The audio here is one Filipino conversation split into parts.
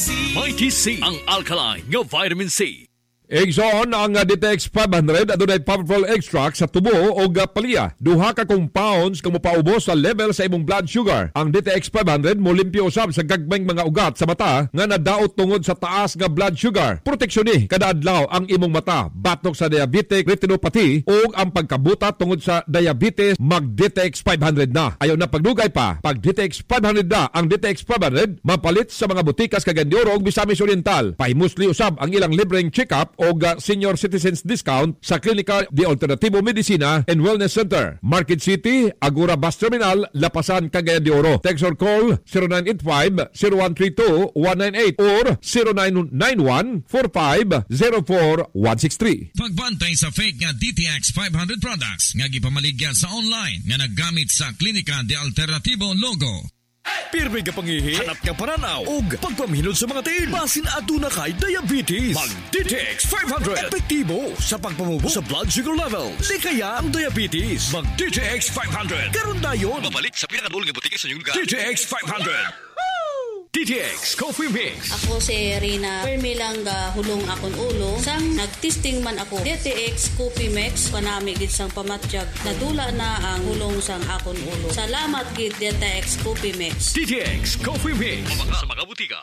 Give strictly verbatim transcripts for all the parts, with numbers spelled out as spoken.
C. Mighty C, ang alkaline nga vitamin C. Exxon ang uh, D T X five hundred adunay powerful extract sa tubo o uh, palya. Duha ka compounds kamo paubos sa level sa imong blood sugar. Ang D T X five hundred mo limpyo usab sa gagmayng mga ugat sa mata nga nadaot tungod sa taas nga blood sugar. Proteksyon ni kada adlaw ang imong mata batok sa diabetic retinopathy o ang pagkabuta tungod sa diabetes. Mag D T X five hundred na. Ayaw na pagdugay pa. Pag D T X five hundred na ang D T X five hundred mapalit sa mga butikas Cagayan ug Misamis Oriental. Pahimusli usab ang ilang libreng check-up o senior citizens discount sa Klinika de Alternativo Medicina and Wellness Center, Market City, Agora Bus Terminal, Lapasan, Cagayan de Oro. Text or call zero nine eight five, zero one three two, one nine eight or zero nine nine one, four five zero four, one six three. Pagbantay sa fake nga D T X five hundred products nga gipamaligya sa online nga naggamit sa Klinika de Alternativo logo. Pirmi ka pangihi, hanap ka pananaw, ug pagpamhilod sa mga tiin. Basin aduna kay diabetes. Mag D T X five hundred. Epektibo sa pagpamubo sa blood sugar levels. Di kaya ang diabetes. Mag D T X five hundred. Karon dayon. Mabalik sa pinakadulong nga butika sa inyong lugar. D T X five hundred. D T X Coffee Mix. Ako si Rina. Permi lang ga hulong akong ulo. Sang nagtesting man ako. D T X Coffee Mix. Panami gid sang pamatjag. Nadula na ang hulong sang akong ulo. Salamat gid D T X Coffee Mix. D T X Coffee Mix. Mga mga butika.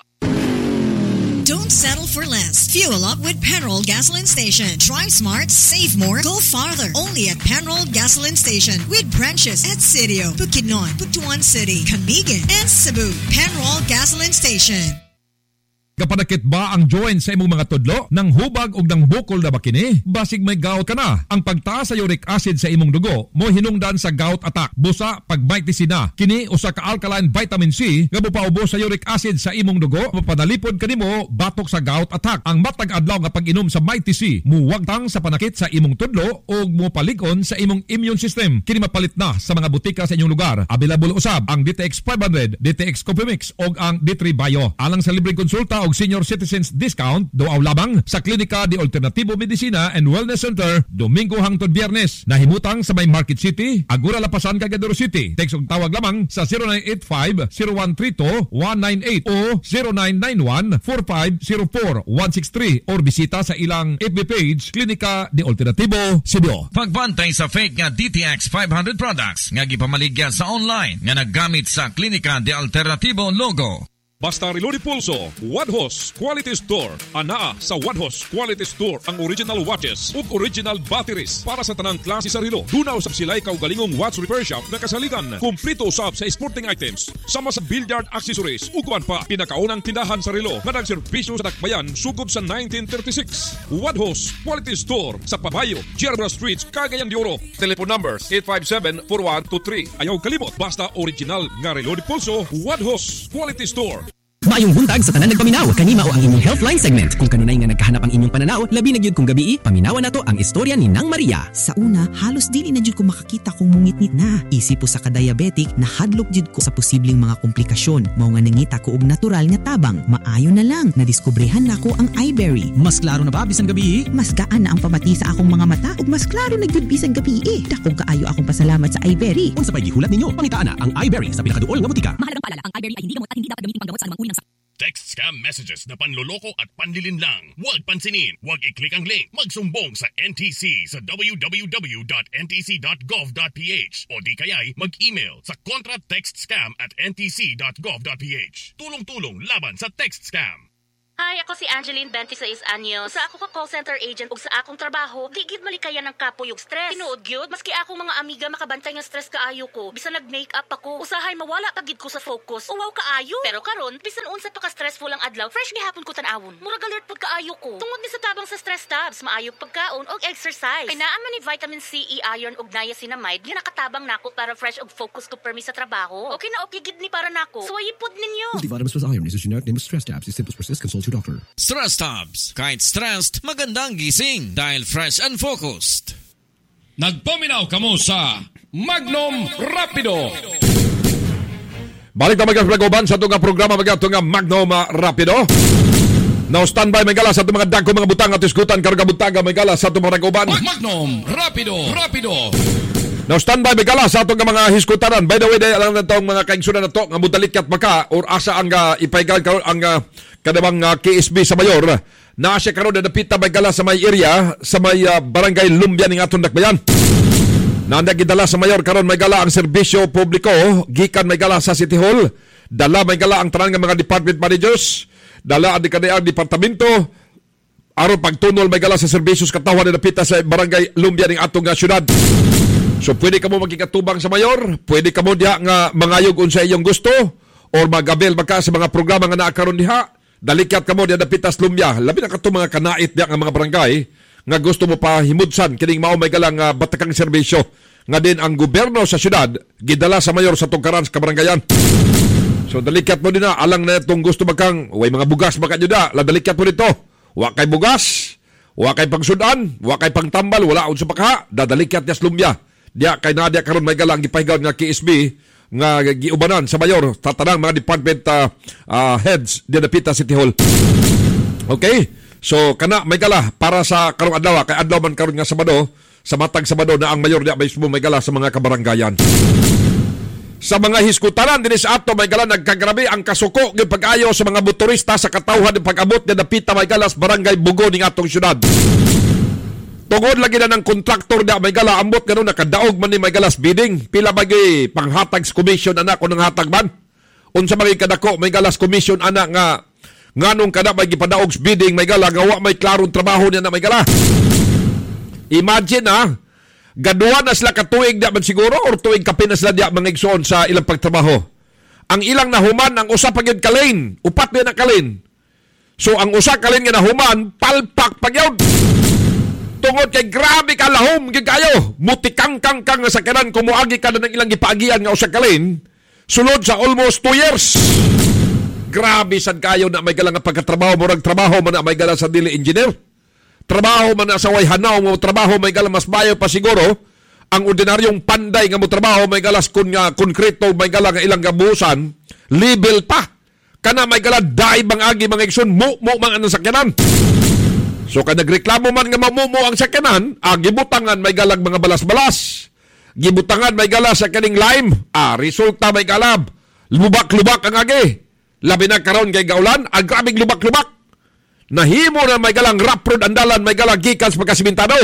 Don't settle for less. Fuel up with Penroll Gasoline Station. Drive smart, save more, go farther. Only at Penroll Gasoline Station with branches at Sirio, Bukidnon, Butuan City, Camigan, and Cebu. Penroll Gasoline Station. Kapadakit ba ang joint sa imong mga tudlo? Nang hubag o nang bukol na ba kini? Basig may gout ka na. Ang pagtaas sa uric acid sa imong dugo mo hinungdan sa gout attack. Busa pag na. Kini usa ka alkaline vitamin C nga mopaubos sa uric acid sa imong dugo. Mapanalipod kanimo batok sa gout attack. Ang matag adlaw nga pag-inom sa Mighty C muwagtang sa panakit sa imong tudlo o mopalig-on sa imong immune system. Kini mapalit na sa mga butika sa inyong lugar. Available usab ang D T X five hundred, D T X Coffee Mix o ang D three Bio. Alang sa libreng konsulta og senior citizens discount doaw labang sa Klinika de Alternativo Medicina and Wellness Center Domingo hangtod Biyernes. Nahimutang sa may Market City, Agora Lapasan, Cagayan de Oro City. Text og tawag lamang sa zero nine eight five, zero one three two, one nine eight o zero nine nine one, four five zero four, one six three or bisita sa ilang F B page Klinika de Alternativo Cebu. Pagbantay sa fake nga D T X five hundred products nga gipamaligya sa online nga naggamit sa Klinika de Alternativo logo. Basta Reloaded Pulso, Wadhos Quality Store. Anaa sa Wadhos Quality Store ang original watches ug original batteries para sa tanang klase sa relo. Dunaw sa sila'y kaugalingong watch repair shop na kasaligan. Kumplito usab sa sporting items, sama sa billiard accessories ug kuan pa. Pinakaunang tindahan sa relo nga nagserbisyo sa Dakbayan sugod sa nineteen thirty-six. Wadhos Quality Store sa Pabayo, Gerber Street, Cagayan de Oro. Telephone numbers eight five seven, four one two three. Ayaw kalimot, basta original nga Reloaded Pulso, Wadhos Quality Store. Maayong buntag sa tanan nagpaminaw. Kanima o ang inyong Healthline segment. Kung kanunay nga nagkahanap ang inyong pananaw, labi na gyud kung gabi, paminawan nato ang istorya ni Nang Maria. Sa una, halos dili na jud ko makakita kung mungitnit na. Isip po sa ka-diabetic, nahadlok jud ko sa posibleng mga komplikasyon. Mao nga nangita ko og natural nga tabang. Maayo na lang, nadiskobrehan nako ang iBerry. Mas klaro na ba bisan gabi? Mas gaan na ang pamati sa akong mga mata ug mas klaro na gyud bisan gabi. Dakong kaayo akong pasalamat sa iBerry. Unsa pay gihulat ninyo? Pangitaan na ang iBerry sa pinakaduol nga butika. Mahalagang paalala, ang iBerry ay hindi gamot at hindi dapat gamitin panggamot sa anumang uri ng sakit. Text scam messages na panloloko at panlilin lang. Huwag pansinin, huwag i-click ang link. Magsumbong sa N T C sa w w w dot n t c dot gov dot p h o di kaya'y mag-email sa contratextscam at n t c dot gov dot p h. Tulong-tulong laban sa text scam. Hi, ako si Angeline, twenty-six anyos. Sa ako ka call center agent ug sa akong trabaho, di gid malikayan ng kapoy ug stress. Tinuod gyud, maski akong mga amiga makabantay nga stress kaayo ko. Bisan nag-makeup ako, usahay mawala pa gid ko sa focus. Uwaw kaayo. Pero karon, bisan unsa pa ka stressful ang adlaw, fresh gihapon ko tan-awon. Murag alert pud kaayo ko. Tungod ni sa tabang sa stress tabs, maayo pagkaon ug exercise. Kay naa man ni vitamin C, E, iron ug niacinamide, nga nakatabang nako para fresh ug focus ko permi sa trabaho. Okay na okay gid ni para nako. Suwayi pud ninyo. Multivitamins plus iron is a generic name of stress tabs. If symptoms persist, consult your doctor. Stress Tabs. Kahit stressed, magandang gising dahil fresh and focused. Nagpaminaw kamo sa Magnum Rapido. Balik na magkakagoban sa itong programa magkakagoban nga Magnum Rapido. Now standby may gala sa itong mga dagko mga butang at isgutan karga butaga may gala sa itong mga ragoban. Magnum Rapido. Rapido. Now standby bigala sa atong mga hiskutanan. By the way, dahil lang na itong mga kaigsunan na ito, nga mudalit kat baka or asa ang uh, ipaigal karon ang uh, kadabang uh, K S B sa Mayor. Na siya karon na napita bigala sa may area, sa may uh, barangay Lumbia ning atong dakbayan. Na nagidala sa Mayor karon may gala ang serbisyo publiko, gikan may gala sa City Hall, dala may gala ang tanan nga mga department managers, dala ang kaniyang departamento, aron pagtunol may gala sa serbisyos katawan na napita sa barangay Lumbia ning atong uh, syudad. So pwede ka mo magkikatubang sa Mayor, pwede ka mo diha nga mangayog unsa iyong gusto or magabel baka sa mga programa nga naa karon diha. Dalikat ka mo diha dapitas Lumbia. Labi na kato mga kanait diha nga mga barangay nga gusto mo pa himudsan kining mao may galang uh, batakang serbisyo nga din ang gobyerno sa syudad gidala sa Mayor sa tungkaran sa kabarangayan. So dalikat mo din na alang na itong gusto magkang way mga bugas baka nyo da. La dalikat mo dito. Wa kay bugas, wa kay pangsudan, wa kay pangtambal, wala unsa pakaha. Dadalikat niya sa Lumbia. Diya kay Nadia karon may galang gipahigaw nga K S B nga giubanan sa Mayor tatanang mga department uh, uh, heads di napita City Hall. Okay? So kana may gala para sa karong adlaw kay adlaw man karon nga Sabado, sa matag Sabado na ang Mayor diya mismo may gala sa mga kabaranggayan. Sa mga hiskutanan dinhi sa ato may gala nagkagrabe ang kasuko gyud pag-ayo sa mga motorista sa katawhan ng pag-abot nga napita may gala sa barangay Bugo ning atong syudad. Tungod lagi na ng kontraktor na may gala ambot gano'n nakadaog man ni may galas bidding. Pila bagay panghatag commission anak o nang hatag man. Unsa bagay kadako may galas commission anak nga nganong kada may gipadaog bidding may gala nga wa may klarong trabaho niya na may gala. Imagine ha, gaduhan na sila katuig na man siguro or tuig kapin na sila diya mangigsoon sa ilang pagtrabaho. Ang ilang nahuman ang usa pagyud kalin, upat na na kalin. So ang usa kalin nga nahuman palpak pagyud. Tungod kay grabe ka lahom gid kayo. Mutikang-kang kang sa kanan kumuagi ka na ng ilang gipaagian nga usa kalin. Sulod sa almost two years. Grabe sad kayo na may galang nga pagkatrabaho murag trabaho man na may galang sa dili engineer. Trabaho man na sa way hanaw mo trabaho may galang mas bayo pa siguro. Ang ordinaryong panday nga mo trabaho may galas kun nga konkreto may galang nga ilang gabusan level pa. Kana may galang dai bang agi mga igsoon mo mo man ang sakyanan. So kung nagreklamo man nga mamumo ang sakyanan, ah, gibutangan may galag mga balas-balas. Gibutangan may galas sa kaning lime. Ah, resulta may galab. Lubak-lubak ang agi. Labi na karon kay gaulan, ang grabing lubak-lubak. Nahimo na may galang rap road andalan may galang gikan sa pagkasimentado.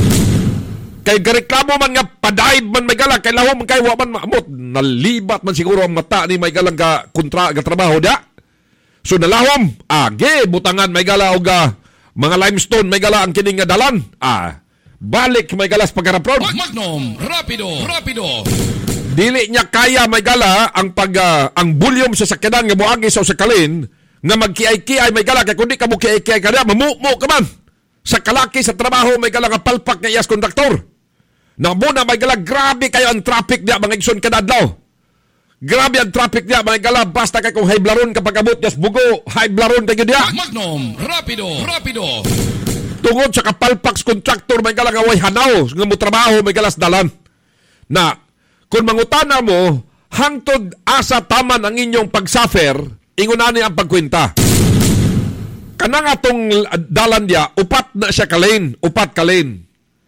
Kay gareklamo man nga padaib man may galang kay lahom kay wa man maamot. Nalibat man siguro ang mata ni may galang ka kontra ka trabaho da. So nalahom, ah, gibutangan may gala og uh, mga limestone may gala ang kining nga dalan. Ah, balik may galas pagkarapron. Magnum, rapido, rapido. Dili niya kaya may gala ang pag uh, ang volume sa sakyanan nga moagi sa usakalin nga magkiay-kiay may gala kay kundi ka mo kiay-kiay kada mamumo ka man. Sa kalaki sa trabaho may gala nga palpak nga iyas konduktor. Na muna may gala grabe kayo ang traffic niya mga igsoon kada adlaw. Grabe ang traffic niya mga gala basta kay kung high blaron kapag abot jas Bugo, high blaron kayo diya. Magnum, rapido, rapido. Tungod sa kapalpaks kontraktor may gala nga way hanaw nga mo trabaho may galas dalan. Na kung mangutana mo hangtod asa taman ang inyong pagsuffer, ingunani ang pagkwenta. Kanang atong dalan diya upat na siya kalin, upat kalin.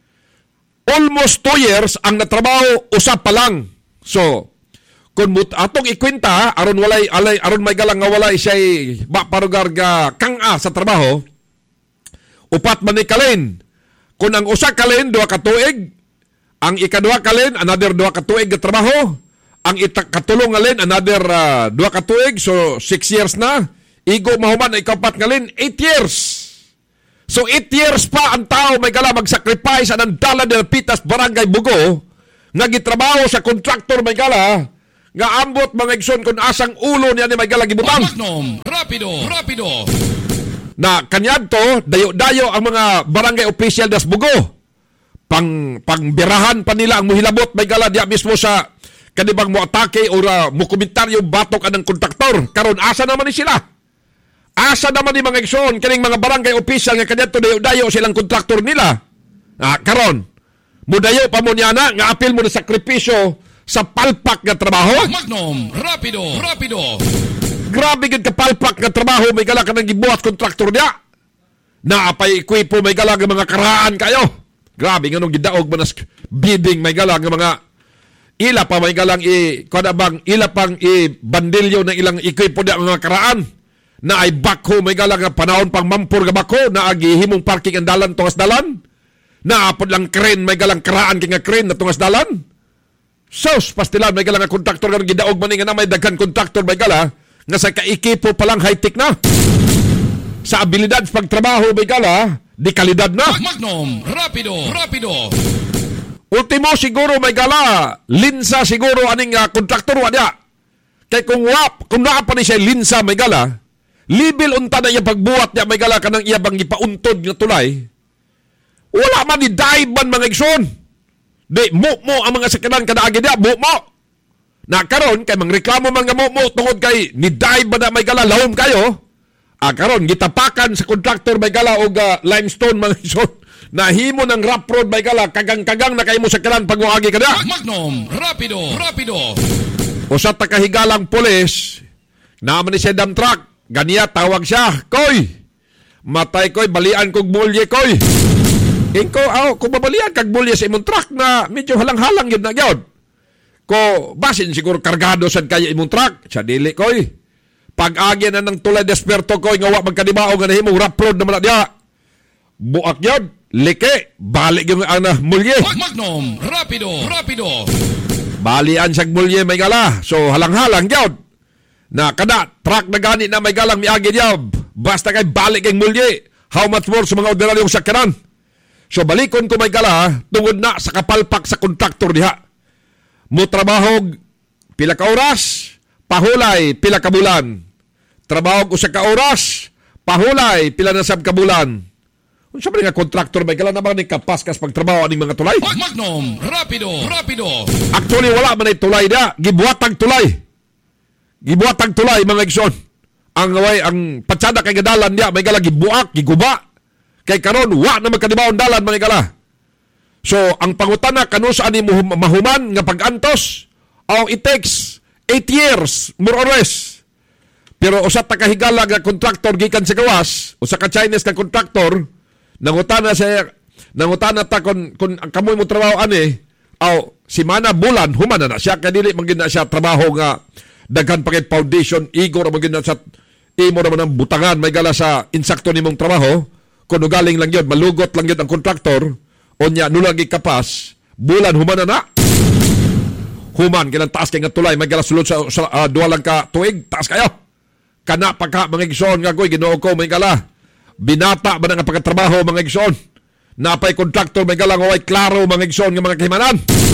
Almost two years ang natrabaho usap pa lang. So kung atong ikwenta aron walay alay aron may galang nga walay siya maparugar ga kang-a sa trabaho upat man ni kalin. Kung ang usa kalin duha ka tuig, ang ikaduha kalin another duha ka tuig nga trabaho, ang ikatulong alin another uh, duha ka tuig, so six years na. Igo mahuman ikaw pat kalin eight years. So eight years pa ang tao may gala mag-sacrifice anang dalan ng Pitas Barangay Bugo nga gitrabaho sa contractor may gala nga ambot mga igsoon kung asang ulo niya ni may galang ibutang. Magnum, rapido, rapido. Na kanyadto, dayo-dayo ang mga barangay official das Bugo. Pang pangbirahan pa nila ang muhilabot may gala diya mismo sa kanibang mo atake o uh, mo komentaryo batok anang kontraktor. Karon asa naman ni sila? Asa naman ni mga igsoon kaning mga barangay official nga kanyadto dayo-dayo silang kontraktor nila. Ah, karon mudayo pa mo niya na nga apil mo na sakripisyo sa palpak nga trabaho. Magnum, rapido, rapido. Grabe gid ka palpak nga trabaho may gala ka nang gibuhat kontraktor niya. Naapay ikwipo may gala nga mga karaan kayo. Grabe nga nung gidaog manas bidding may galang ng mga ila pa may galang i kada bang ila pang i bandilyo ng ilang equipo da mga karaan na ay bakho may galang nga panahon pang mampur nga bakho na agihimong parking ang dalan tungas dalan na apod lang crane may galang karaan kay nga crane na tungas dalan. Sos pastilan may galang nga kontraktor nga gidaog man nga na may daghan kontraktor may gala nga sa ka-equipo pa lang high-tech na. Sa abilidad sa pagtrabaho may gala di kalidad na. Magnum, rapido, rapido. Ultimo siguro may gala, linsa siguro aning uh, kontraktor wa niya. Kay kung wap, kung naa pa ni siya linsa may gala, libil unta na iya pagbuhat niya may gala kanang iya bang ipauntod nga tulay. Wala man ni dive man mga igsoon. Di mo mo ang mga sakyanan kada agi niya, mo mo. Na karon kay mangreklamo man nga mo mo tungod kay ni dive man na may gala lawom kayo. Ah karon gitapakan sa kontraktor may gala og uh, limestone mga igsoon. Nahimo ng rap road may gala, kagang-kagang na kayo mo sa kanan pag muagi ka na. Magnum, rapido, rapido. O sa takahigalang polis, naman ni siya dump truck, ganiya tawag siya, Koy, matay koy, balian kong mulye koy. Inko, aw, kung babalian kag mulye sa imong truck na medyo halang-halang yun na yun. Ko, basin siguro kargado sa kaya imong truck, siya dili koy. Pag-agi na ng tulay desperto koy, nga wak magkadibao nga nahimong rap road naman na diya. Buak yun. Leke, balik yung ana mulye. Magnum, rapido, rapido. Balian siyang mulye may gala. So halang-halang yun. Na kada, truck na gani na may galang miagi yun. Basta kay balik yung mulye. How much more sa mga ordinaryong sakyanan? So balikon ko may gala, tungod na sa kapalpak sa kontraktor diha. Mo trabaho, pila ka oras, pahulay, pila ka bulan. Trabaho ko sa ka oras, pahulay, pila na sab ka bulan. Kung sabi nga kontraktor, may gala naman ni kapaskas pagtrabaho aning mga tulay. Magnum, rapido, rapido. Actually, wala man ay tulay na. Gibuhatang tulay. Gibuhatang tulay, mga igsoon. Ang way, ang patsada kay gadalan niya, may gala gibuak, giguba. Kay karon, wa na magkadibaon dalan, mga gala. So, ang pangutana, kano saan ni mahuman nga pag-antos, oh, it takes eight years, more or less. Pero usa ta kahigala nga kontraktor gikan sa gawas, usa ka Chinese ka kontraktor, nangutana siya, nangutana ta kung, kung kamoy mo trabaho ani, aw, si mana bulan, humana na siya, kadili maging na siya trabaho nga, daghan pakit foundation, igor maging na sa, imo naman ang butangan, may gala sa insakto ni mong trabaho, kung galing lang yun, malugot lang yun ang kontraktor, o niya, nulagi kapas, bulan, humana na. Human, kailang taas kay nga tulay, may gala sulod sa, sa uh, duwa lang ka tuig, taas kayo. Kana pa ka, mga igsoon nga ko'y, ginoo ko, may gala. Binata ba na nga pagkatrabaho mga igsoon? Napay kontraktor may galang way klaro mga igsoon nga mga kahimanan.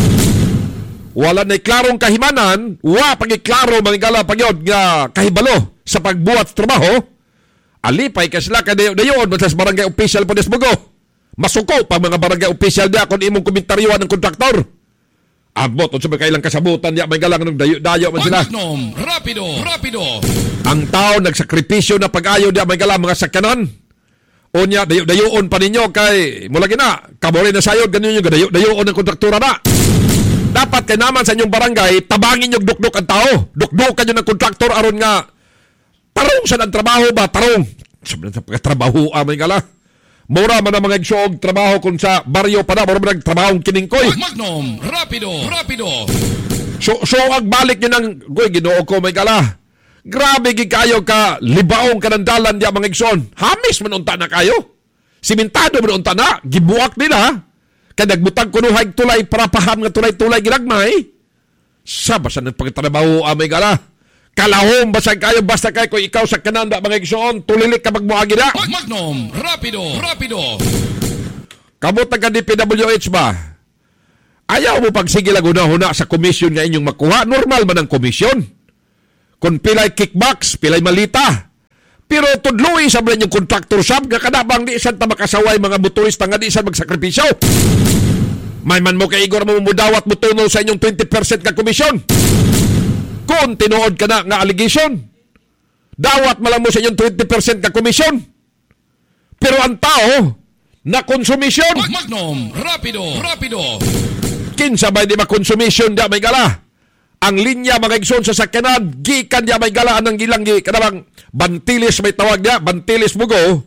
Wala na'y klarong kahimanan, wa pagiklaro mga gala pagyod nga kahibalo sa pagbuhat trabaho. Alipay ka sila kadayo-dayoon sa barangay official po desbugo. Masuko pa mga barangay official diya kung imong komentaryuhan ng kontraktor. Abot o sabi kailang kasabutan diya may galang ng dayo-dayo man sila. Magnum, rapido, rapido. Ang tao nagsakripisyo na pag-ayo diya may galang mga sakyanan. Unya, dayo-dayoon pa ninyo kay mulagi na, kabore na sayod, ganyan yung dayo-dayoon ng kontraktura na. Dapat kay naman sa inyong barangay, tabangin yung dukduk ang tao. Dukdukan nyo ng kontraktor aron nga, tarong sa ng trabaho ba? Tarong. Sabi na sa pagkatrabaho, amay gala. Mura man ang mga igsoog trabaho kung sa baryo pa na, mura man ang trabahong kiningkoy. Magnum, rapido, rapido. So, so ang balik nyo ng, goy, ginoo ko, may gala. Grabe gikayo ka, libaong ka ng dalan diya mga igsoon. Hamis man unta na kayo. Simentado man unta na, gibuak nila. Kaya nagbutang kunuhag tulay, para paham nga tulay-tulay ginagmay. Sa basa ng pagtatrabaho amay gala. Kalahom basa kayo, basta kayo kung ikaw sa kananda mga igsoon, tulilik ka magmuagi na. Magnum, rapido, rapido. Kamot ka D P W H ba? Ayaw mo pagsigil ang una-huna sa komisyon nga inyong makuha. Normal man ang komisyon. Kung pilay kickbacks, pilay malita. Pero tudloy sa mga yung contractor shop, nga kadabang di isan ta makasaway mga motorista nga di isan magsakripisyo. May man mo kay Igor mo mudawat mo tuno sa inyong twenty percent ka komisyon. Kung tinuod ka na nga allegation, dawat malang mo sa inyong twenty percent ka komisyon. Pero ang tao, na konsumisyon. Magnum, rapido, rapido. Kinsa ba di makonsumisyon da may gala? Ang linya mga igsoon sa sakyanan, gikan diya may galaan ng gilang gi, kadabang bantilis may tawag niya, bantilis mugo,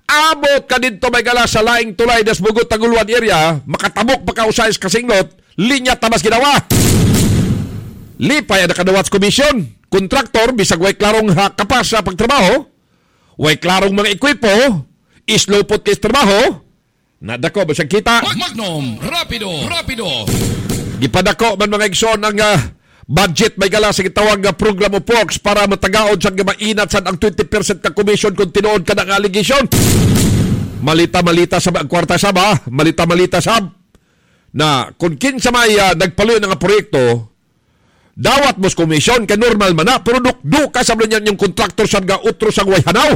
Abot ka dito may gala sa laing tulay des Bugot Taguluan area, makatabok pa ka usay kasingot, linya tabas ginawa. Lipay ang nakadawats komisyon. Kontraktor, bisag way klarong kapas sa pagtrabaho, way klarong mga ekwipo, islopot kay trabaho, nadako, basag kita. Magnum, rapido, rapido. Gipadako man mga igsoon ang uh, budget may gala sa gitawag nga program o Porks para matagaod sa mainat sa ang twenty percent ka commission kung tinuod ka ng allegation. Malita-malita sa kwarta saba, malita-malita sab na kung kinsa may uh, nagpaluyo ng proyekto, dawat mos commission kay normal man na, pero duk-duk ka sa niyan yung kontraktor sa nga utro sa way hanaw.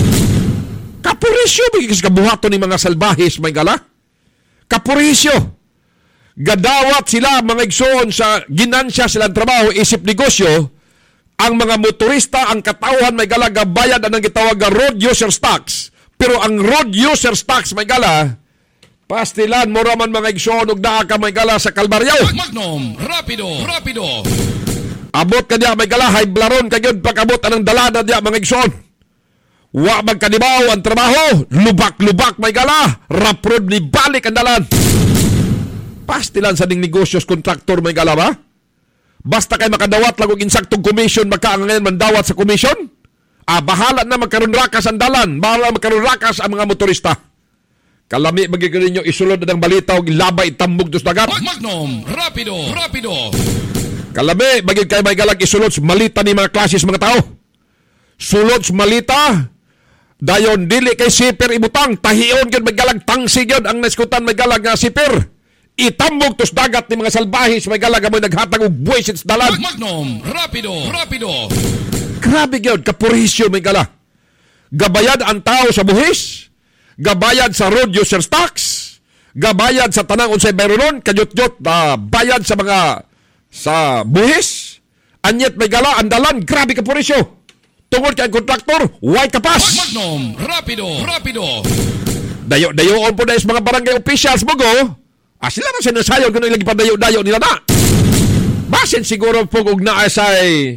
Kapurisyo bigis kabuhaton ni mga salbahis may gala. Kapurisyo. Gadawat sila mga igsoon sa ginansya silang trabaho isip negosyo. Ang mga motorista ang katauhan may gala gabayad anang gitawag nga road users tax. Pero ang road users tax may gala pastilan mo raman mga igsoon ug naa ka may gala sa Kalbaryaw. Magnum, rapido, rapido. Abot ka diya may gala hay blaron kagud pagabot anang dalada diya mga igsoon. Wa magkadibaw ang trabaho, lubak-lubak may gala, raprod ni balik ang dalan. Pastilan sa ning negosyos kontraktor may gala ba? Basta kay makadawat lang og insaktong commission, magkaangayon mandawat sa commission. Ah, bahala na magkaroon rakas ang dalan, bahala magkaroon rakas ang mga motorista. Kalami magiging ninyo isulod na ng balita og labay tambog dos dagat. Magnum, rapido, rapido. Kalami magiging kay may galag isulod malita ni mga klases mga tao. Sulod malita. Dayon dili kay siper ibutang, tahiyon gyud magalag tangsi gyud ang naskutan magalag nga siper. Itambog tos dagat ni mga salbahis magalag mo naghatag og buwisit sa dalan. Magnum, rapido, rapido. Grabe gyud kapurisyo may gala. Gabayad ang tao sa buhis, gabayad sa road users tax, gabayad sa tanang unsay bayron kadyot-dyot, uh, bayad sa mga sa buhis. Anyet may gala ang dalan, grabe kapurisyo. Tungod kay kontraktor, way kapas. Magnum, rapido, rapido. Dayo-dayoon po na is mga barangay officials mo go. Ah, sila na sinasayon kung ilagi pa dayo-dayo nila na. Basin siguro po kung naasay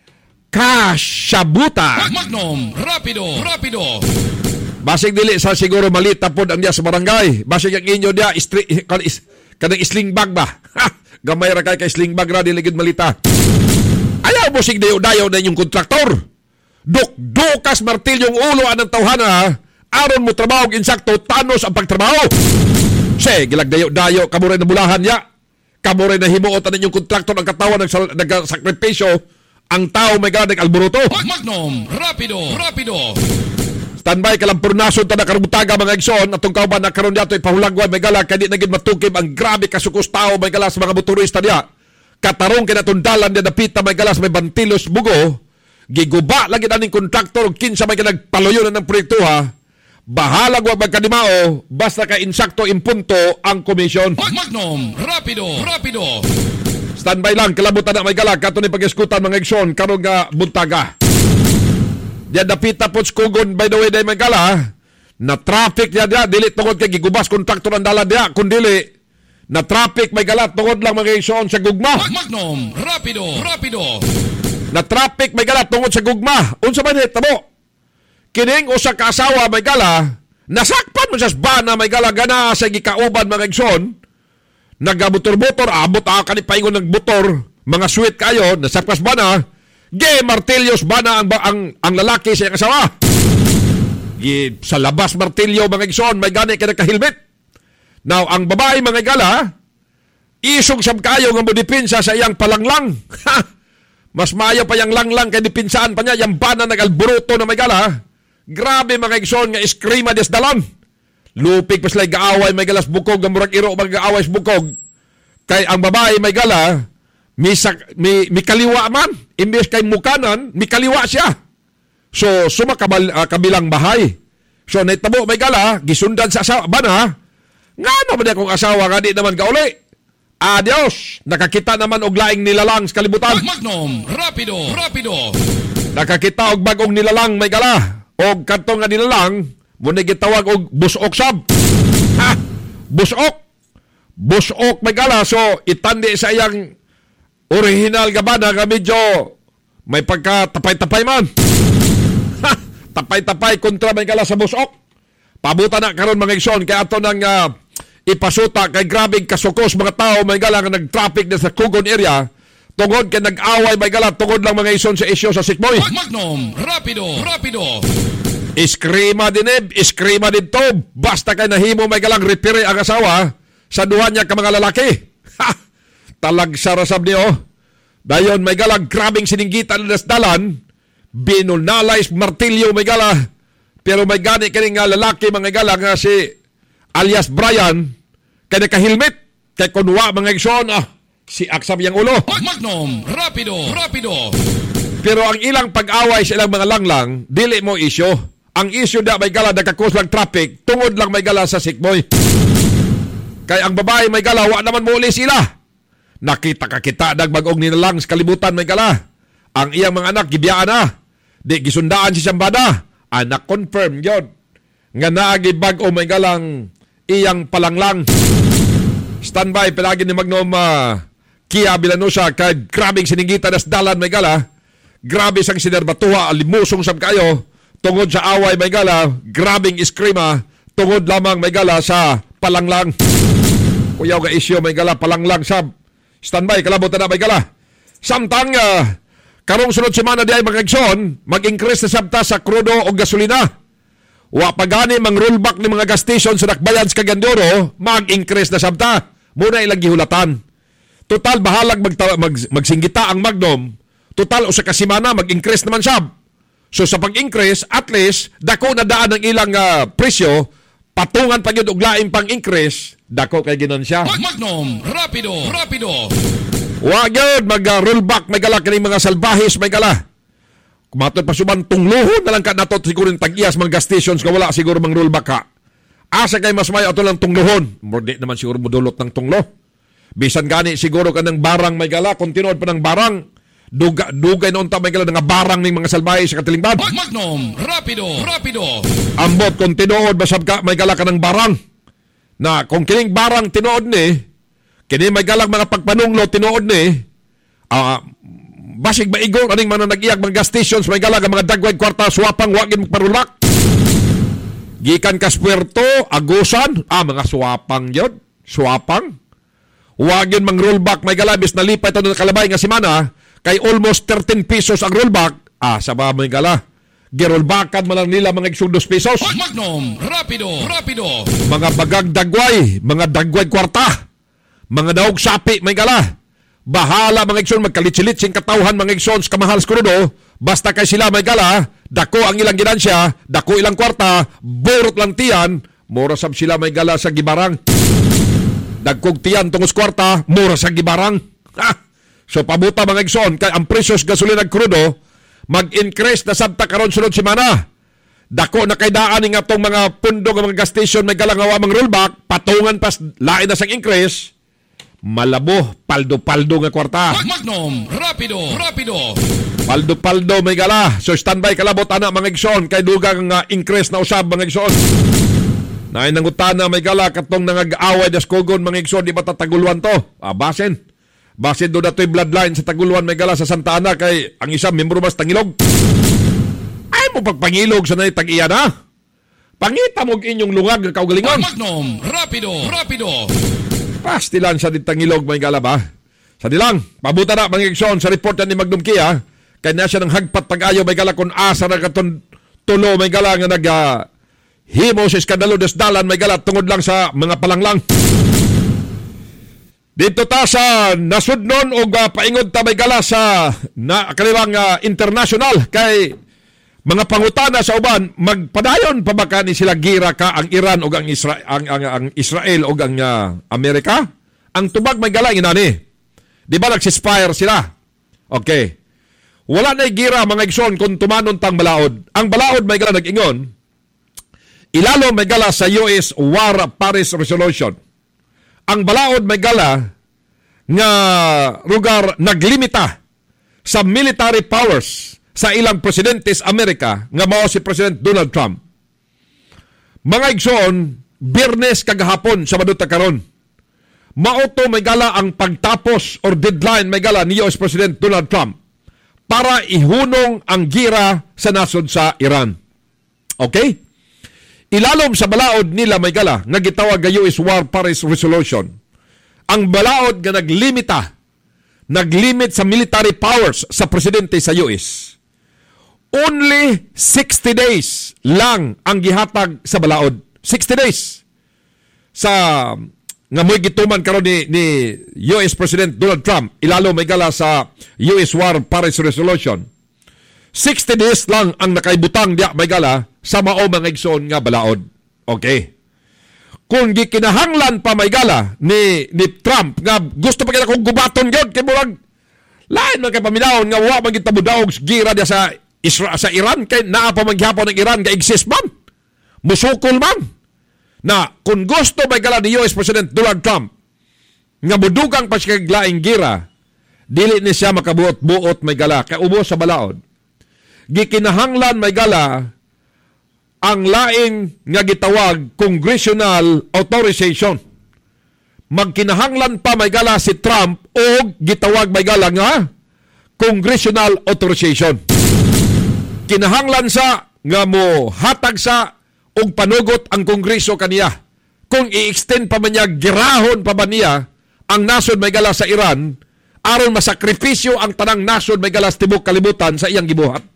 kasyabuta. Magnum, rapido, rapido. Basig dili sa siguro malita po ang diya sa barangay. Basig ang inyo diya, istri, kanang sling bag ba? Gamay ra kay kay sling bag ra, dili gid malita. Ayaw mo sig dayo-dayo na yung kontraktor. Duk-dukas martilyong ulo anang tawhana, aron mo trabaho insakto, tanos ang pagtrabaho. Say, gilagdayo-dayo, kamuray na bulahan ya. Kamuray na himuot ang inyong kontraktor ang katawan ng nagsakripisyo. Ang tao may gana nag-alburuto. Magnum, rapido, rapido. Standby ka lang purnason ta na karumutaga mga igsoon. Atong kauban na karon yato ipahulagwan may gala kadi naging matukib ang grabe kasukos tao may gala sa mga motorista niya. Katarong kinatundalan niya napita may gala sa may bantilos bugo. Giguba lagi na ning kontraktor kinsa may nagpaluyo na ng proyekto ha. Bahala wag magkadimao basta ka insakto impunto ang komisyon. Magnum, rapido, rapido. Standby lang kalabutan na may gala kato ni pag-iskutan mga igsoon karon nga buntaga. Diyan napita po skugon by the way day may gala na traffic niya diya dili tungod kay gigubas kontraktor ang dalan diya kundi na traffic may gala tungod lang mga igsoon sa gugma. Magnum, rapido, rapido. Na traffic may gala tungod sa gugma. Unsa man hitabo? Kining usa ka asawa may gala, nasakpan mo sa bana may gala gana sa gikauban mga igsoon. Nagabutor-butor, abot ah kanipaingon ng butor, mga sweet kayo, nasakpas bana, ge martilyos bana ang, ang, ang lalaki sa iyang asawa. Ge, sa labas martilyo mga igsoon, may gani ka nagka-helmet. Now, ang babae mga gala, isog sab kayo nga mo dipinsa sa iyang palanglang. Ha! Mas maayo pa yung langlang kay dipinsaan pa niya, yung bana nag-alburuto na may gala. Grabe mga igsoon nga iskrima des dalan. Lupig pa sila gaaway may galas bukog, ang murag iro mag-gaaway sa bukog. Kay ang babae may gala, mi, mi, mi kaliwa man, imbes kay mukanan, mi kaliwa siya. So, suma kabal, uh, kabilang bahay. So, naitabo may gala, gisundan sa asawa, bana, nga naman akong asawa, nga di naman kauli. Adios! Nakakita naman og laing nilalang sa kalibutan. Magnum, rapido, rapido. Nakakita og bagong nilalang may gala. Og kanto nga nilalang, muna gitawag og busok sab. Ha! Busok! Busok may gala. So, itandi sa iyang original gabana nga medyo may pagka tapay-tapay man. Ha! Tapay-tapay kontra may gala sa busok. Pabuta na karon mga igsoon kay ato nang uh, ipasuta kay grabing kasukos mga tao may gala nga nag-traffic na sa Kugon area tungod kay nag-away may gala tungod lang mga igsoon sa isyu sa Sikmoy. Magnum, rapido, rapido. Iskrima din eh, iskrima din to. Basta kay nahimo may galang repire ang asawa sa duha niya ka mga lalaki. Ha! Talag sarasab niyo. Dayon may galang grabing sininggitan na nasdalan. Binulnalays martilyo may gala. Pero may gani kani nga lalaki mga gala nga si alias Brian kay naka-helmet. Kay kunwa mga igsoon ah, si aksab yang ulo. Magnum, rapido, rapido. Pero ang ilang pag-away sa ilang mga langlang, dili mo isyo. Ang issue na may gala nagkakos lang traffic, tungod lang may gala sa Sikmoy. Kaya ang babae may gala, wa naman muli sila. Nakita ka kita, nagbagong nilalang sa kalibutan may gala. Ang iyang mga anak, gibiyaan na. Di gisundaan si Sambada. Anak confirm yun. Nga naagibag o may galang iyang palanglang. Standby, palagi ni Magnum uh, Kia Villanusa, kay grabing sininggitan nas dalan may gala. Grabe sang sinerbatuha, alimusong sab kayo. Tungod sa away may gala, grabing iskrima, tungod lamang may gala sa palanglang. Kuyaw ka isyo may gala, palanglang sab. Standby, kalabot na may gala. Samtang, uh, karong sunod semana di ay mga igsoon, mag-increase na sabta sa krudo o gasolina. Wa pagani mang rollback ni mga gas station sa Nakbayan sa Cagandoro, mag-increase na sabta. Muna ilang gihulatan. Total, bahalag magta- mag- magsinggita ang Magnum. Total, o sa kasimana, mag-increase naman sab. So sa pag-increase, at least, dako na daan ang ilang uh, presyo, patungan pa yun og laing pang-increase, dako kay ginansya. Magnum, rapido, rapido. Wag yun, mag-rollback, may gala kaning mga salbahis, may gala. Kumatod pa suman, tungluhon na lang ka nato siguro ng tag-iyas mga gas stations ka wala siguro mang rollback ka. Asa kay mas may ato lang tungluhon. Hindi naman siguro modulot ng tunglo. Bisan gani siguro ka ng barang may gala, kontinuod pa ng barang. Duga, dugay noon ta may gala nga barang ning mga salbahe sa katilingban. Magnum, rapido, rapido. Ambot kung tinuod basab ka may gala ka ng barang. Na kung kining barang tinuod ni, kini may galang mga pagpanunglo tinuod ni, ah, uh, basig maigong aning mga nag-iyag mga gas stations may gala nga mga dagway kwarta swapang wagin magparulak. Gikan kas Puerto, Agusan, ah mga swapang yun, swapang. Wagin mang rollback may gala bis nalipay ito na kalabay nga simana. Kay almost thirteen pesos ang rollback, ah, sa ba may gala. Girollbackan man lang nila mga iksundos pesos. Magnum, rapido, rapido. Mga bagang dagway, mga dagway kwarta, mga daog sapi, may gala. Bahala mga iksun, magkalitsilit sing katawhan mga iksun sa kamahal skrudo, basta kay sila may gala, dako ang ilang ginansya, dako ilang kwarta, burot lang tiyan, mura sab sila may gala sa gibarang. Dagkog tiyan tungos kwarta, mura sa gibarang. Ha! So pabuta mga igsoon kay ang presyos gasolina krudo mag-increase na sabta karon sunod semana. Dako na kay daan nga tong mga pundo nga mga gas station may galangawa mang rollback patungan pas lain na sang increase. Malabo paldo-paldo nga kwarta. Magnum, rapido, rapido. Paldo-paldo may gala. So standby kalabot ana mga igsoon kay dugang nga increase na usab mga igsoon. Naay nangutana may gala katong nangag-away das Kugon mga igsoon di ba tataguluan to? Ah, basin. Basin doon na ito'y bloodline sa Taguluan may gala sa Santa Ana kay ang isang membro mas tangilog. Ay mo pagpangilog sa na tag-iya na. Pangita mo inyong lungag ng kaugalingon. Magnum, rapido, rapido. Pastilan sa ditangilog may gala ba? Sa dilang, pabuta na mga igsoon sa report ni Magnum Kia kay na siya ng hagpat pag-ayo may gala kung asa na katon tulo may gala nga nag uh, himo sa iskandalo des dalan may gala tungod lang sa mga palanglang. Dito ta sa nasudnon o uh, paingod ta may gala sa na, kanilang uh, international kay mga pangutana sa uban magpadayon pa ba ni sila gira ka ang Iran o ang, Isra- ang, ang, ang Israel o ang uh, Amerika? Ang tubag may gala inani. Di ba nagsispire sila? Okay. Wala na gira mga igsoon kung tumanon tang balaod. Ang balaod may gala nag-ingon ilalo may gala sa U S War Paris Resolution. Ang balaod may gala nga lugar naglimita sa military powers sa ilang presidente sa Amerika nga mao si President Donald Trump. Mga igsoon, Biyernes kagahapon sa madota karon. Mauto may gala ang pagtapos or deadline may gala ni U S President Donald Trump para ihunong ang gira sa nasod sa Iran. Okay? ilalom sa balaod nila may gala nga gitawag nga U S War Paris Resolution. Ang balaod nga naglimita, naglimit sa military powers sa presidente sa U S. Only sixty days lang ang gihatag sa balaod. sixty days. Sa nga mo'y gituman karon ni, ni U S President Donald Trump, ilalo may gala sa U S War Paris Resolution. sixty days lang ang nakaibutang diya may gala sa mao mga igsoon nga balaod. Okay. Kung gikinahanglan pa may gala ni, ni Trump nga gusto pa kaya kong gubaton yun kay murag lain man kay paminahon nga wa man gitabudaog gira dia sa Isra, sa Iran kay naa pa man gihapon ng Iran nga exist man. Musukol man. Na kung gusto may gala ni U S President Donald Trump nga mudugang pa siya kaglaing gira, dili ni siya makabuot-buot may gala kay ubos sa balaod. Gikinahanglan may gala ang laing nga gitawag congressional authorization. Magkinahanglan pa may gala si Trump o gitawag may gala nga congressional authorization. Kinahanglan sa nga mo hatag sa og panugot ang kongreso kaniya. Kung i-extend pa man niya, girahon pa ba niya ang nasod may gala sa Iran aron masakripisyo ang tanang nasod may gala sa tibok kalibutan sa iyang gibuhat.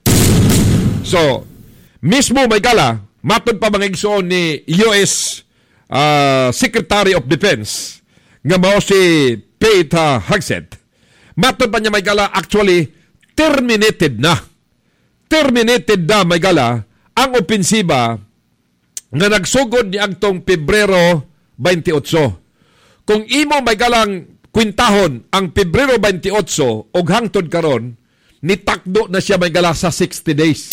So, mismo may gala, matod pa mga igsoon ni U S uh, Secretary of Defense nga mao si Pete uh, Hegseth. Matod pa niya may gala, actually, terminated na. Terminated na may gala ang opensiba nga nagsugod ni agtong Pebrero twenty-eight. Kung imo may galang kwintahon ang Pebrero twenty-eight og hangtod karon, nitakdo na siya may gala sa sixty days.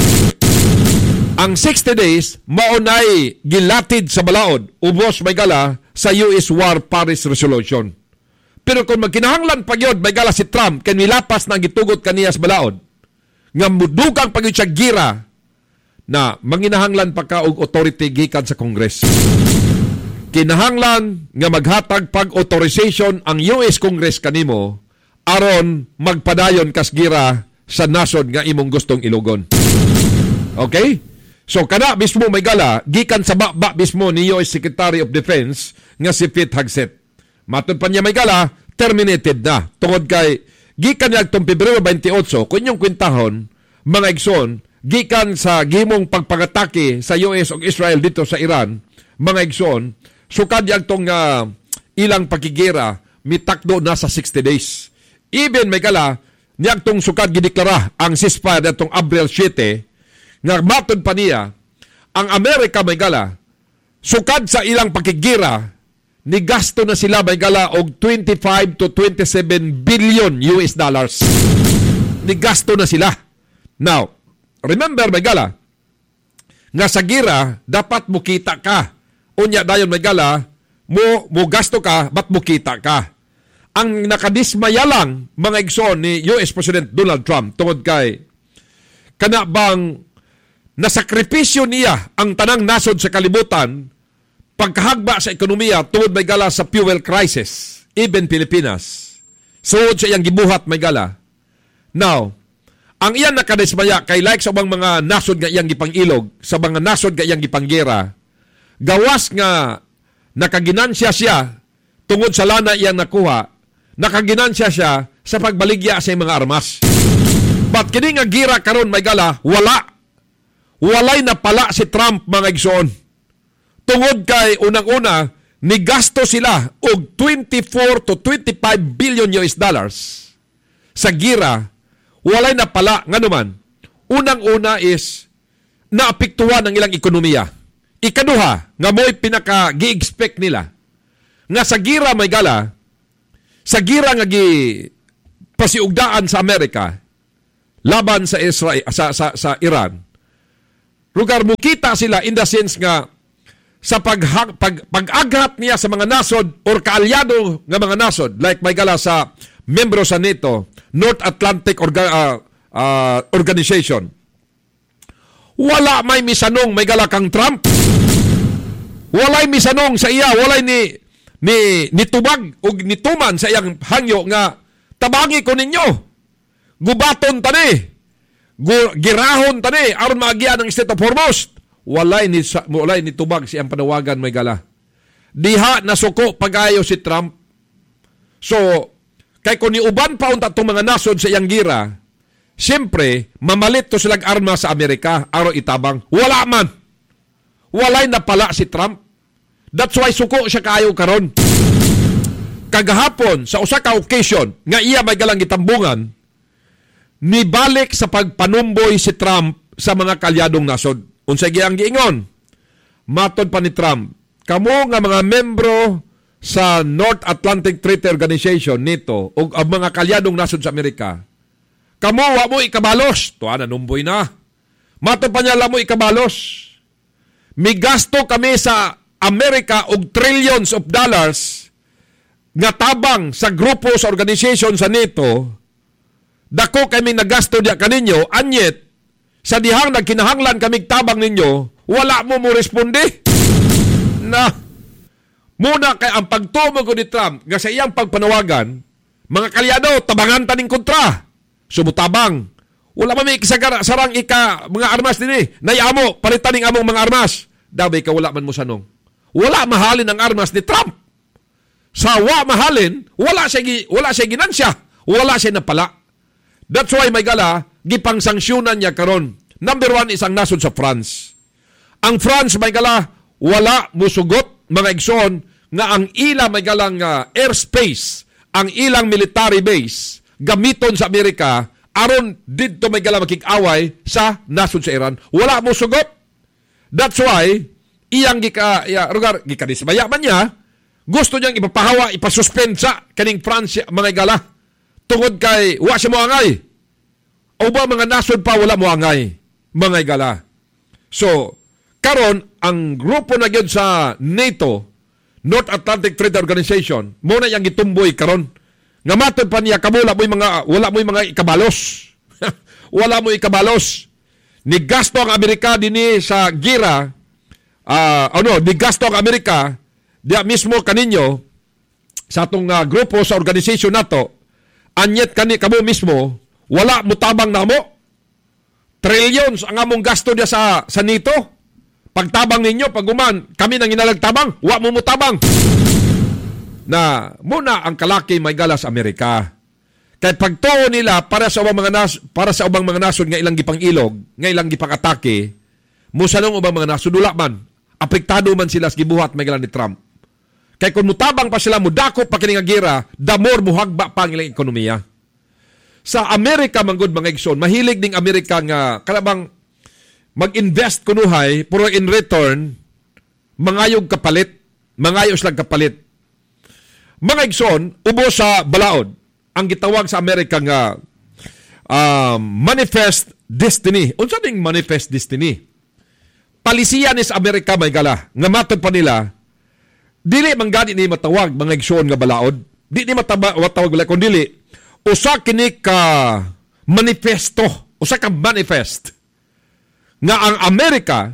Ang sixty days maunay gilatid sa balaod ubos may gala sa U S War Paris Resolution. Pero kung magkinahanglan pa gyud may gala si Trump kay nilapas na gitugot kaniya sa balaod nga mudugang pa gyud siya gira na manginahanglan pa ka og authority gikan sa Congress. Kinahanglan nga maghatag pag authorization ang U S Congress kanimo aron magpadayon kas gira sa nasod nga imong gustong ilugon. Okay? So kana mismo may gala gikan sa baba mismo ni U S Secretary of Defense nga si Pete Hegseth. Matod pa niya may gala terminated na tungod kay gikan niya agtong Pebrero twenty-eight kun inyong kwintahon mga igsoon gikan sa gimong pagpangatake sa U S ug Israel dito sa Iran mga igsoon sukad niya agtong uh, ilang pakigira mitakdo na sa sixty days. Even may gala niya agtong sukad gideklara ang ceasefire datong Abril seven nga matod pa niya, ang Amerika may gala, sukad sa ilang pakigira, ni gasto na sila may gala og twenty-five to twenty-seven billion U S dollars. Ni gasto na sila. Now, remember may gala, nga sa gira, dapat mukita ka. Unya dayon may gala, mo, mo gasto ka, ba't mukita ka? Ang nakadismaya lang mga igsoon ni U S President Donald Trump tungod kay kana bang nasakripisyo niya ang tanang nasod sa kalibutan pagkahagba sa ekonomiya tungod may gala sa fuel crisis, even Pilipinas. Suod sa iyang gibuhat may gala. Now, ang iyan nakadismaya kay like sa bang mga nasod nga iyang gipangilog, sa mga nasod nga iyang gipanggera, gawas nga nakaginansya siya tungod sa lana iyang nakuha, nakaginansya siya sa pagbaligya sa mga armas. But kini nga gira karon may gala, wala. Walay na pala si Trump mga igsoon. Tungod kay unang-una, nigasto sila og twenty-four to twenty-five billion U S dollars sa gira. Walay na pala nga naman. Unang-una is naapektuhan ang ilang ekonomiya. Ikaduha, nga mo'y pinaka-gi-expect nila nga sa gira may gala, sa gira nga gi pasiugdaan sa Amerika laban sa Israel sa sa, sa Iran. Lugar mo kita sila in the sense nga sa pag, pag, pag-aghat niya sa mga nasod or kaalyado nga mga nasod like may gala sa membro sa NATO, North Atlantic Orga, uh, uh, Organization. Wala may misanong may gala kang Trump. Walay misanong sa iya, walay ni ni nitubag o nituman sa iyang hangyo nga tabangi ko ninyo. Gubaton tani. Girahon tani aron maagian ang State of Hormuz. walay ni walay ni tubag siyang panawagan may gala. Diha nasuko pagayo si Trump. So, kay kung niuban pa unta itong mga nasod sa iyang gira, siyempre, mamalit to silang arma sa Amerika, aro itabang. Wala man. Walay napala si Trump. That's why suko siya kayo karon. Kagahapon, sa usa ka occasion, nga iya may galang itambungan, nibalik sa pagpanumboy si Trump sa mga kalyadong nasod. Unsay giyang giingon? Matod pa ni Trump, kamo nga mga membro sa North Atlantic Treaty Organization nito o ang mga kalyadong nasod sa Amerika, kamo wa mo ikabalos. Tuwa na, numboy na. Matod pa niya, la mo ikabalos. Migasto kami sa Amerika og trillions of dollars nga tabang sa grupo sa organization sa NATO. Dako kami nagasto diya kaninyo, anyet, sa dihang nagkinahanglan kami tabang ninyo, wala mo mo responde. Na, muna kay ang pagtumo ko ni Trump, nga sa iyang pagpanawagan, mga kalyado, tabangan taning kontra. Sumutabang. Wala pa may kisagara, sarang ika, mga armas din eh. Nayamo, palitan ning among mga armas. Dabay ka, wala man mo sanong. Wala mahalin ang armas ni Trump. Sa wa mahalin, wala siya, wala siya ginansya. Wala siya napala. That's why, may gala, gipang sanksyonan niya karon. Number one, isang nasod sa France. Ang France, may gala, wala musugot, mga igsoon, nga ang ila may galang uh, airspace, ang ilang military base, gamiton sa Amerika, aron dito may galang makikaway sa nasod sa Iran. Wala musugot. That's why, iyang gika, iya, rugar, gikanismaya man niya, gusto niyang ipapahawa, ipasuspend sa kaning France, mga gala. Tungod kay, wa siya mo angay. O ba mga nasod pa, wala mo angay, mga gala. So, karon ang grupo na gyud sa NATO, North Atlantic Treaty Organization, mo na yang gitumboy karon. Nga matod pa niya kamula mo mga wala mo mga ikabalos. Wala mo ikabalos. Ni gasto ang Amerika dinhi sa gira, uh, ano, ni gasto ang Amerika dia mismo kaninyo sa atong uh, grupo sa organization nato. Anyet kani kamo mismo wala mutabang namo. Trillions ang among gasto dia sa sa NATO. Pagtabang ninyo, paguman, kami nang inalagtabang, wa mo mutabang. Na muna ang kalaki may gala sa Amerika. Kaya pagtuo nila para sa ubang mga nas, para sa ubang mga nasod nga ilang gipang ilog, nga ilang gipang atake, musanong ubang mga nasod dula man, apektado man sila sa gibuhat may gala ni Trump. Kaya kung mutabang pa sila, mudako pa kini nga gira, the more muhagba pa ang ilang ekonomiya. Sa Amerika manggod mga igsoon, mahilig ding Amerika nga kalabang mag-invest kunuhay, pero in return, mangayog kapalit, mangayos lang kapalit. Mga igsoon, ubo sa balaod, ang gitawag sa Amerika nga uh, manifest destiny. Unsa ding manifest destiny? Palisiyan is Amerika may gala, nga matod pa nila, dili man gani ni matawag mga igsoon nga balaod, di ni matawag, matawag wala, kung dili, usa kini ka manifesto, usa ka manifest, nga ang Amerika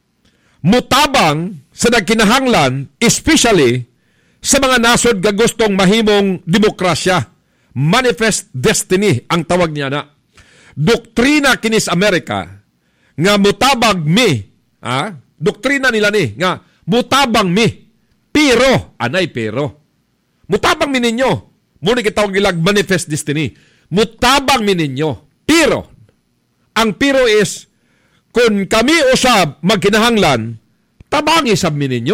mutabang sa nagkinahanglan, especially sa mga nasod nga gustong mahimong demokrasya. Manifest destiny ang tawag niya na. Doktrina kinis Amerika nga mutabang mi, ah, doktrina nila ni nga mutabang mi, pero anay pero. Mutabang mi ninyo. Muna kitawag nilang manifest destiny. Mutabang mi ninyo. Pero ang pero is kung kami usab magkinahanglan, tabangi sab mi ninyo.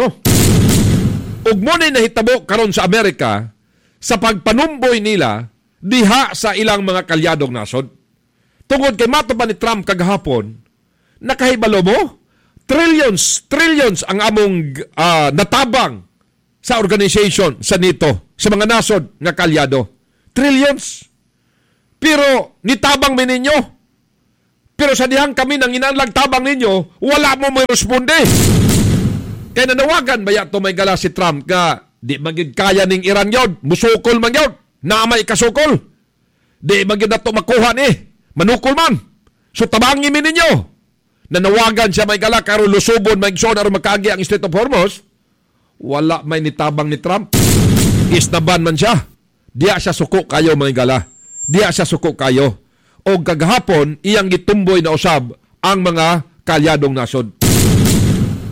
Ug mo na nahitabo karon sa Amerika sa pagpanumboy nila diha sa ilang mga kalyadong nasod. Tungod kay mato pa ni Trump kagahapon, nakahibalo mo? Trillions, trillions ang among uh, natabang sa organization sa NATO, sa mga nasod nga kalyado. Trillions. Pero nitabang mi ninyo. Pero sa dihang kami nang inanlag tabang ninyo, wala mo may responde. Kaya nanawagan ba yato may gala si Trump nga di magid kaya ning Iran yun, musukol man yun, na may kasukol. Di magid nato makuha ni, manukol man. So tabangin mi ninyo. Nanawagan siya may gala karo lusubon may igsoon aron makaagi ang Strait of Hormuz. Wala may nitabang ni Trump. Isnaban man siya. Diya siya suko kayo may gala. Diya siya suko kayo. O kagahapon, iyang gitumboy na usab ang mga kalyadong nasod.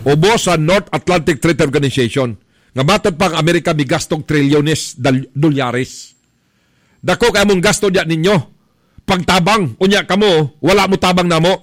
Ubos sa North Atlantic Treaty Organization. Nga matod pa ang Amerika may gastong trilyones dal- dolyares. Dako kaya mong gasto diyan ninyo. Pagtabang, unya kamo, wala mo tabang namo.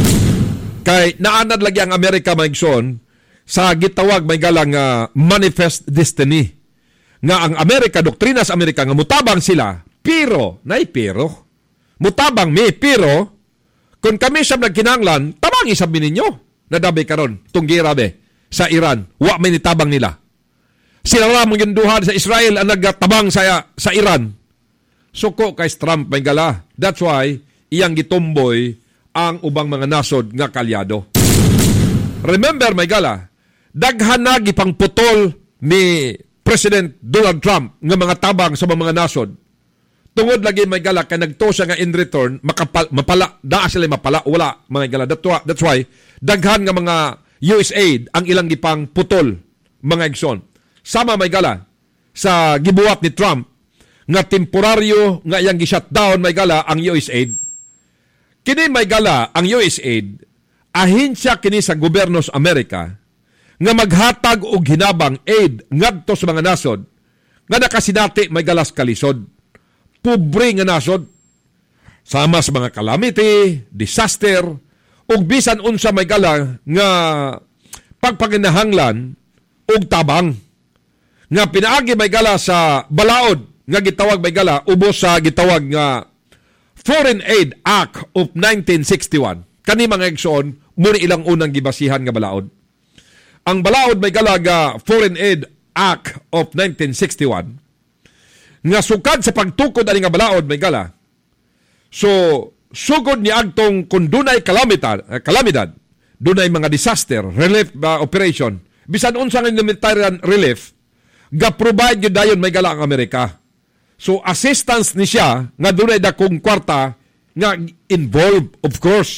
Kay naanad lagi ang Amerika maigsoon sa gitawag may galang uh, manifest destiny. Nga ang Amerika, doktrina sa Amerika, nga mutabang sila, pero, nay pero, mutabang mi, pero, kung kami siyang nagkinanglan, tabang isabi ninyo, nadabi karon tunggira be, sa Iran, wa may nitabang nila. Sila ramang yung duhan sa Israel ang nagtabang sa, sa Iran. Suko kay Trump may gala. That's why, iyang gitumboy ang ubang mga nasod nga kalyado. Remember may gala, daghan na gipang putol ni President Donald Trump nga mga tabang sa mga nasod. Tungod lagi may gala kay nagto siya nga in return makapal, mapala daa sila mapala wala mga gala. That's why, that's why daghan nga mga U S aid ang ilang gipang putol mga igsoon. Sama may gala sa gibuhat ni Trump nga temporaryo nga iyang gi-shutdown may gala ang U S aid. Kini may gala ang U S aid ahensya kini sa gobyerno sa Amerika nga maghatag og hinabang aid ngadto sa mga nasod nga nakasinati may galas kalisod. Pobre nga nasod sama sa mga calamity, disaster ug bisan unsa may gala nga pagpaginahanglan og tabang nga pinaagi may gala sa balaod nga gitawag may gala ubos sa gitawag nga Foreign Aid Act of nineteen sixty-one. Kani mga igsoon muni ilang unang gibasihan nga balaod. Ang balaod may galaga Foreign Aid Act of nineteen sixty-one nga sukad sa pagtukod ani nga balaod may gala. So sugod ni agtong kung dunay kalamidad, uh, kalamidad, dunay mga disaster relief uh, operation, bisan unsa nga humanitarian relief, ga-provide gyud dayon may gala ang Amerika. So assistance ni siya nga dunay dakong kwarta nga involved of course.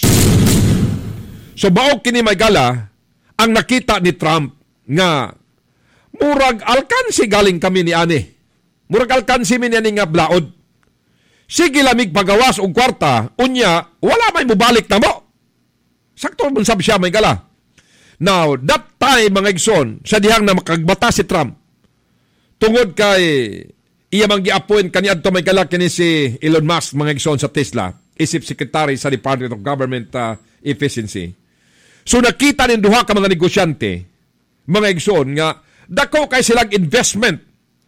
So baog kini may gala ang nakita ni Trump nga murag alkansi galing kami ni ani. Murag alkansi mi ni nga blaod. Sige lamig pagawas og kwarta, unya wala may mubalik na mo. Sakto man sab siya may gala. Now, that time mga igsoon, sa dihang na makagbata si Trump, tungod kay iya mang gi-appoint kaniadto may gala kini si Elon Musk mga igsoon sa Tesla, isip secretary sa Department of Government uh, Efficiency. So nakita nin duha ka mga negosyante, mga igsoon nga dako kay silang investment.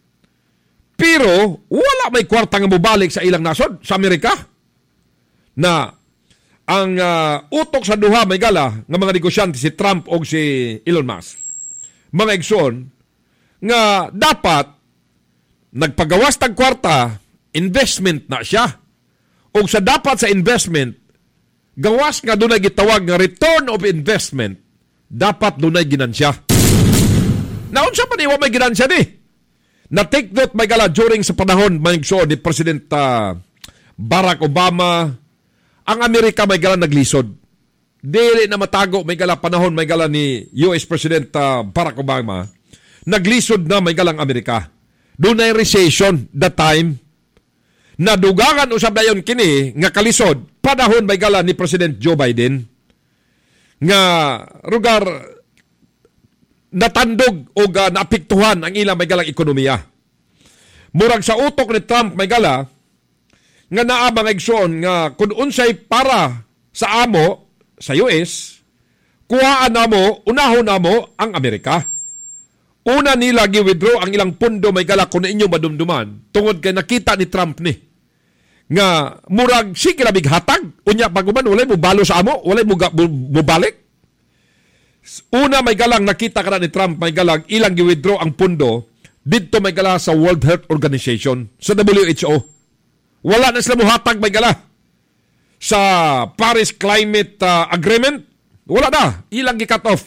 Pero wala may kwarta nga mobalik sa ilang nasod sa Amerika. Na ang uh, utok sa duha may gala nga mga negosyante si Trump o si Elon Musk. Mga igsoon nga dapat nagpagawas tag kwarta, investment na siya. O sa dapat sa investment gawas nga dunay gitawag nga return of investment, dapat dunay ginansya. Naunsa man iwa may ginansya ni? Na take note may gala during sa panahon may so ni President uh, Barack Obama, ang Amerika may gala naglisod. Dili na matago may gala panahon may gala ni U S President uh, Barack Obama, naglisod na may galang Amerika. Dunay recession that time. Nadugangan usab dayon kini nga kalisod panahon may gala ni President Joe Biden nga rugar natandog o uh, naapektuhan ang ilang may galang ekonomiya. Murag sa utok ni Trump may gala nga naabang igsoon nga kung unsay para sa amo sa U S, kuhaan namo, unahon namo ang Amerika. Una nila gi-withdraw ang ilang pundo may gala kung inyo madumduman tungod kay nakita ni Trump ni nga murag sige labig hatag unya paguman walay mo balo sa amo, walay mo mubalik. Una may galang nakita ka ni Trump may galang ilang gi-withdraw ang pundo didto may gala sa World Health Organization, sa W H O. Wala na sila mo hatag may gala sa Paris Climate uh, Agreement. Wala na, ilang gi-cut off.